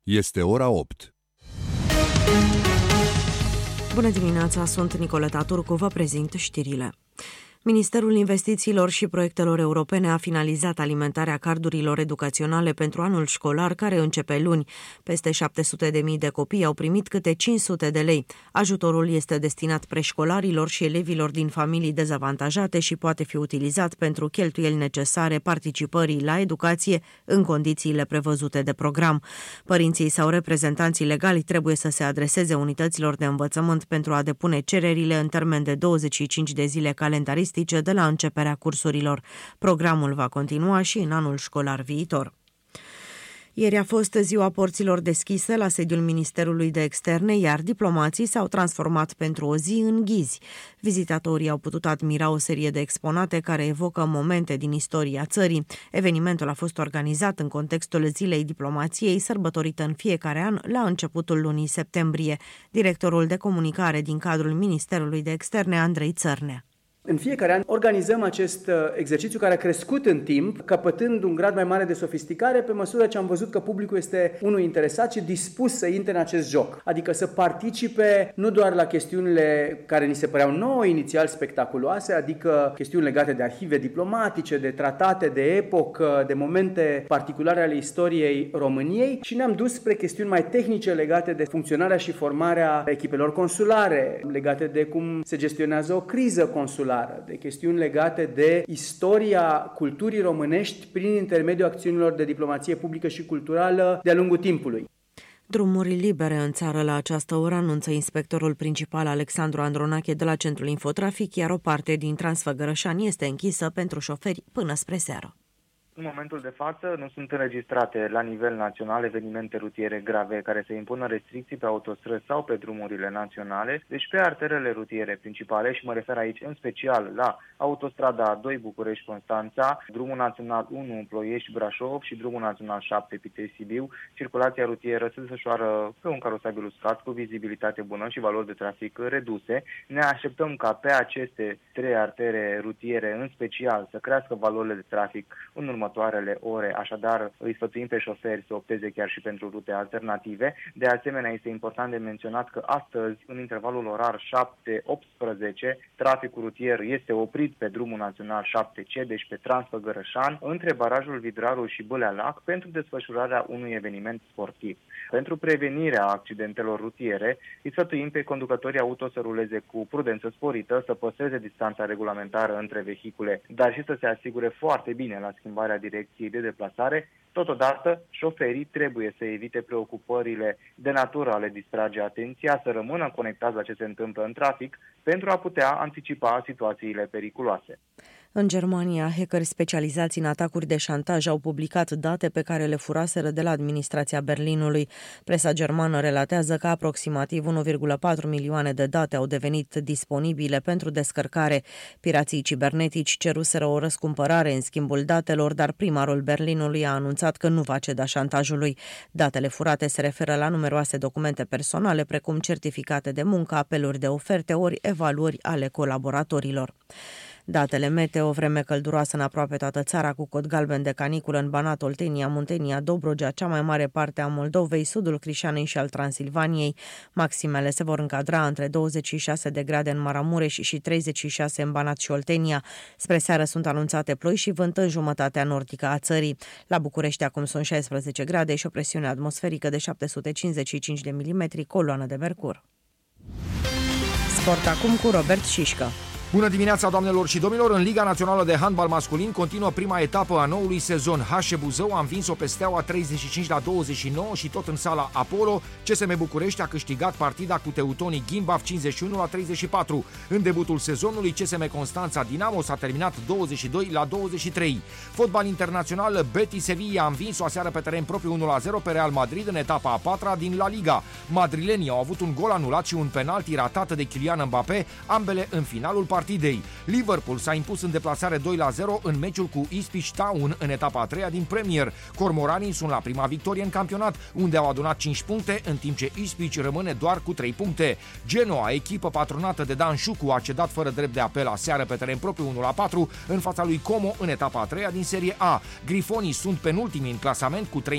Este ora 8. Bună dimineața, sunt Nicoleta Turcu, vă prezint știrile. Ministerul Investițiilor și Proiectelor Europene a finalizat alimentarea cardurilor educaționale pentru anul școlar care începe luni. Peste 700.000 de copii au primit câte 500 de lei. Ajutorul este destinat preșcolarilor și elevilor din familii dezavantajate și poate fi utilizat pentru cheltuieli necesare participării la educație în condițiile prevăzute de program. Părinții sau reprezentanții legali trebuie să se adreseze unităților de învățământ pentru a depune cererile în termen de 25 de zile calendaristice de la începerea cursurilor. Programul va continua și în anul școlar viitor. Ieri a fost ziua porților deschise la sediul Ministerului de Externe, iar diplomații s-au transformat pentru o zi în ghizi. Vizitatorii au putut admira o serie de exponate care evocă momente din istoria țării. Evenimentul a fost organizat în contextul Zilei Diplomației, sărbătorită în fiecare an la începutul lunii septembrie. Directorul de comunicare din cadrul Ministerului de Externe, Andrei Țărnea. În fiecare an organizăm acest exercițiu care a crescut în timp, căpătând un grad mai mare de sofisticare pe măsură ce am văzut că publicul este unul interesat și dispus să intre în acest joc. Adică să participe nu doar la chestiunile care ni se păreau nouă inițial spectaculoase, adică chestiuni legate de arhive diplomatice, de tratate, de epocă, de momente particulare ale istoriei României și ne-am dus spre chestiuni mai tehnice legate de funcționarea și formarea echipelor consulare, legate de cum se gestionează o criză consulară, de chestiuni legate de istoria culturii românești prin intermediul acțiunilor de diplomație publică și culturală de-a lungul timpului. Drumuri libere în țară la această oră, anunță inspectorul principal Alexandru Andronache de la Centrul Infotrafic, iar o parte din Transfăgărășani este închisă pentru șoferi până spre seară. În momentul de față nu sunt înregistrate la nivel național evenimente rutiere grave care să impună restricții pe autostrăzi sau pe drumurile naționale, deci pe arterele rutiere principale, și mă refer aici în special la autostrada A2 București-Constanța, drumul național 1 Ploiești-Brașov și drumul național 7 Pitești-Sibiu, circulația rutieră se desfășoară pe un carosabil uscat cu vizibilitate bună și valori de trafic reduse. Ne așteptăm ca pe aceste trei artere rutiere în special să crească valorile de trafic în următoarele ore, așadar îi sfătuim pe șoferi să opteze chiar și pentru rute alternative. De asemenea, este important de menționat că astăzi, în intervalul orar 7-18, traficul rutier este oprit pe drumul național 7C, deci pe Transfăgărășan, între barajul Vidraru și Bâlea Lac, pentru desfășurarea unui eveniment sportiv. Pentru prevenirea accidentelor rutiere, îi sfătuim pe conducătorii auto să ruleze cu prudență sporită, să păstreze distanța regulamentară între vehicule, dar și să se asigure foarte bine la schimbarea direcției de deplasare. Totodată, șoferii trebuie să evite preocupările de natură a le distrage atenția, să rămână conectați la ce se întâmplă în trafic pentru a putea anticipa situațiile periculoase. În Germania, hackeri specializați în atacuri de șantaj au publicat date pe care le furaseră de la administrația Berlinului. Presa germană relatează că aproximativ 1,4 milioane de date au devenit disponibile pentru descărcare. Pirații cibernetici ceruseră o răscumpărare în schimbul datelor, dar primarul Berlinului a anunțat că nu va ceda șantajului. Datele furate se referă la numeroase documente personale, precum certificate de muncă, apeluri de oferte ori evaluări ale colaboratorilor. Datele meteo: vreme călduroasă în aproape toată țara, cu cod galben de caniculă în Banat, Oltenia, Muntenia, Dobrogea, cea mai mare parte a Moldovei, sudul Crișanei și al Transilvaniei. Maximele se vor încadra între 26 de grade în Maramureș și 36 în Banat și Oltenia. Spre seară sunt anunțate ploi și vânt în jumătatea nordică a țării. La București acum sunt 16 grade și o presiune atmosferică de 755 de milimetri, coloană de mercur. Sport acum cu Robert Șișcă. Bună dimineața, doamnelor și domnilor! În Liga Națională de Handbal Masculin continuă prima etapă a noului sezon. HC Buzău a învins-o pe Steaua 35-29 și tot în sala Apollo. CSM București a câștigat partida cu teutonii Gimbav 51-34. În debutul sezonului, CSM Constanța Dinamo s-a terminat 22-23. Fotbal internațional, Betis Sevilla a învins-o aseară pe teren propriu 1-0 pe Real Madrid în etapa a patra din La Liga. Madrilenii au avut un gol anulat și un penalti ratat de Kylian Mbappé, ambele în finalul partidei. Liverpool s-a impus în deplasare 2-0 în meciul cu Ipswich Town în etapa a treia din Premier. Cormoranii sunt la prima victorie în campionat, unde au adunat 5 puncte, în timp ce Ipswich rămâne doar cu 3 puncte. Genoa, echipă patronată de Dan Șucu, a cedat fără drept de apel aseară pe teren propriu 1-4 în fața lui Como în etapa a treia din Serie A. Grifonii sunt penultimii în clasament cu 3